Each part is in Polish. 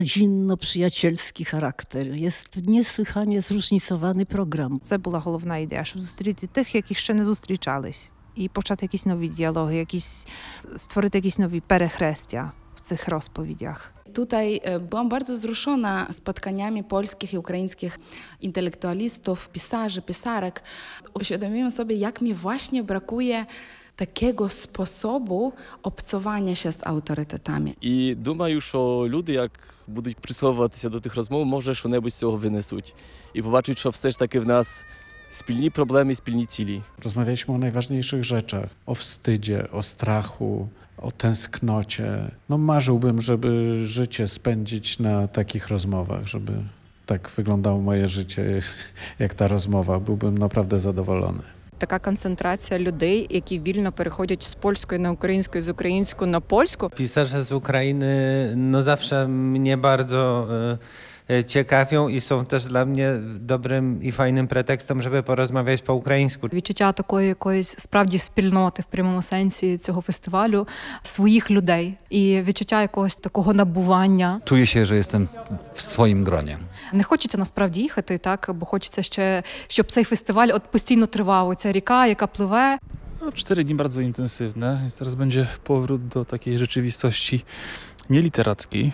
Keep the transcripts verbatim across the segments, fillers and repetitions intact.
Zimno-przyjacielski charakter. Jest niesłychanie zróżnicowany program. Це була головна ідея, щоб зустріти тих, які ще не зустрічались. І почати якісь нові діалоги, якісь, створити якісь нові перехрестя w tych rozpowiedziach. Tutaj byłam bardzo wzruszona spotkaniami polskich i ukraińskich intelektualistów, pisarzy, pisarek. Uświadomiłam sobie, jak mi właśnie brakuje takiego sposobu obcowania się з авторитетами. І думаю, що люди, як будуть прислуховуватися до тих розмов, може, що-небудь з цього винесуть. І побачать, що все ж таки в нас spilni problemy, spilni cili. Rozmawialiśmy o najważniejszych rzeczach. O wstydzie, o strachu, o tęsknocie. No marzyłbym, żeby życie spędzić na takich rozmowach, żeby tak wyglądało moje życie, jak ta rozmowa. Byłbym naprawdę zadowolony. Така концентрація людей, які вільно переходять з польської на українську, з української на польську. Pisarze z Ukrainy no zawsze mnie bardzo e, ciekawią i są też dla mnie dobrym i fajnym pretekstem, żeby porozmawiać po ukraińsku. Відчуття такої якоїсь справді спільноти в прямому сенсі цього фестивалю, своїх людей і відчуття якогось такого набування. Czuję się, że jestem w swoim gronie. Не хочеться насправді їхати, так, бо хочеться ще, щоб цей фестиваль от постійно тривав. Ця ріка, яка пливе. No, cztery dni bardzo intensywne. Więc teraz będzie powrót do takiej rzeczywistości nieliterackiej.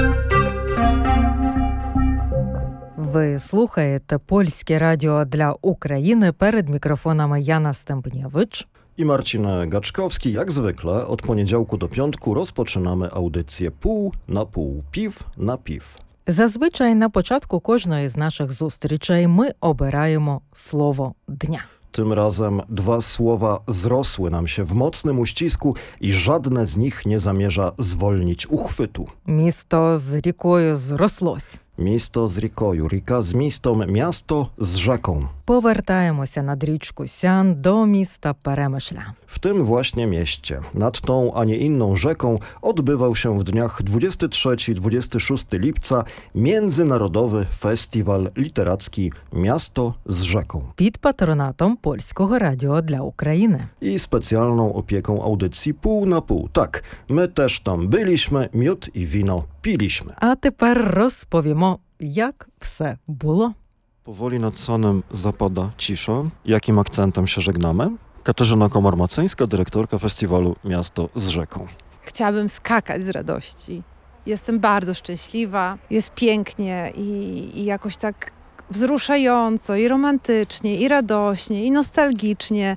Ви слухаєте Польське радіо для України. Перед мікрофонами Jana Stępniewicz i Marcin Gaczkowski. Jak zwykle od poniedziałku do piątku rozpoczynamy audycję pół na pół, piw na piw. Зазвичай на початку кожної з наших зустрічей ми обираємо слово дня. Tym razem dwa słowa zrosły nam się w mocnym uścisku i żadne z nich nie zamierza zwolnić uchwytu. Місто з рікою зрослось. Місто з рікою, ріка з містом, miasto z rzeką. Повертаємося над річку Сян до міста Перемишля. W tym właśnie mieście, nad tą, a nie inną rzeką, odbywał się w dniach dwudziestego trzeciego do dwudziestego szóstego lipca Międzynarodowy Festiwal Literacki Miasto z rzeką. Під патронатом Польського радіо для України. I specjalną opieką audycji pół na pół. Tak, my też tam byliśmy, miód i wino piliśmy. А тепер розповімо, як все було. Powoli nad Sonem zapada cisza. Jakim akcentem się żegnamy? Katarzyna Komar-Maceńska, dyrektorka festiwalu Miasto z rzeką. Chciałabym skakać z radości. Jestem bardzo szczęśliwa, jest pięknie i, i jakoś tak wzruszająco, i romantycznie, i radośnie, i nostalgicznie,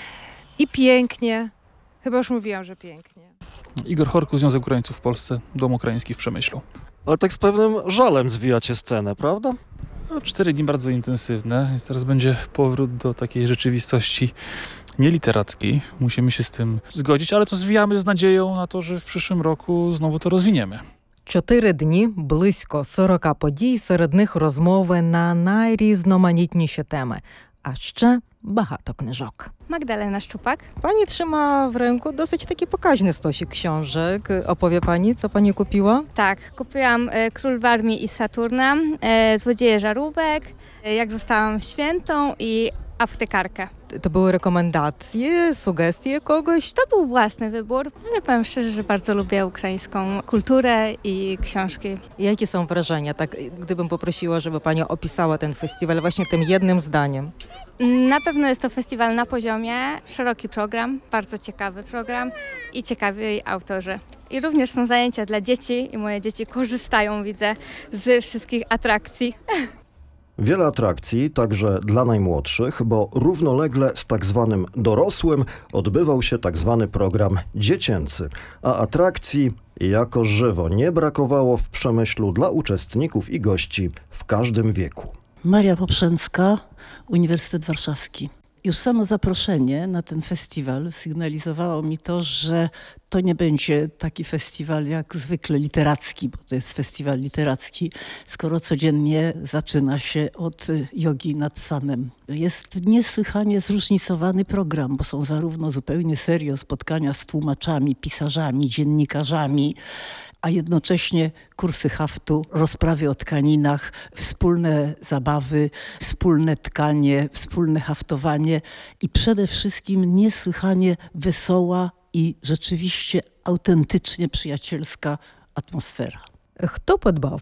i pięknie. Chyba już mówiłam, że pięknie. Igor Horku, Związek Ukraińców w Polsce, Dom Ukraiński w Przemyślu. Ale tak z pewnym żalem zwijacie scenę, prawda? No, cztery dni bardzo intensywne. Więc teraz będzie powrót do takiej rzeczywistości nieliterackiej. Musimy się z tym zgodzić, ale to zwijamy z nadzieją na to, że w przyszłym roku znowu to rozwiniemy. Чотири дні, близько сорока подій, серед них розмови на найрізноманітніші теми. А ще багато книжок. Magdalena Szczupak. Pani trzyma w ręku dosyć taki pokaźny stosik książek. Opowie pani, co pani kupiła? Tak, kupiłam e, Król Warmii i Saturna, e, Złodzieje Żarówek, e, Jak zostałam świętą i Aptekarkę. To były rekomendacje, sugestie kogoś? To był własny wybór, ale powiem szczerze, że bardzo lubię ukraińską kulturę i książki. Jakie są wrażenia, tak, gdybym poprosiła, żeby pani opisała ten festiwal właśnie tym jednym zdaniem? Na pewno jest to festiwal na poziomie, szeroki program, bardzo ciekawy program i ciekawi autorzy. I również są zajęcia dla dzieci i moje dzieci korzystają, widzę, z wszystkich atrakcji. Wiele atrakcji, także dla najmłodszych, bo równolegle z tak zwanym dorosłym odbywał się tak zwany program dziecięcy, a atrakcji jako żywo nie brakowało w Przemyślu dla uczestników i gości w każdym wieku. Maria Poprzęcka, Uniwersytet Warszawski. Już samo zaproszenie na ten festiwal sygnalizowało mi to, że to nie będzie taki festiwal jak zwykle literacki, bo to jest festiwal literacki, skoro codziennie zaczyna się od jogi nad Sanem. Jest niesłychanie zróżnicowany program, bo są zarówno zupełnie serio spotkania z tłumaczami, pisarzami, dziennikarzami, a jednocześnie kursy haftu, rozprawy o tkaninach, wspólne zabawy, wspólne tkanie, wspólne haftowanie i przede wszystkim niesłychanie wesoła i rzeczywiście autentycznie przyjacielska atmosfera. Хто подбав